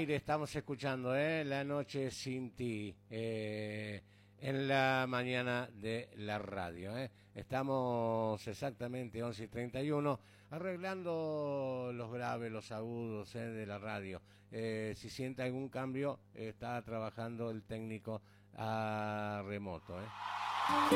aire estamos escuchando La Noche Sin Ti en la mañana de la radio. Estamos exactamente 11:31 arreglando los graves, los agudos de la radio. Si siente algún cambio, está trabajando el técnico a remoto.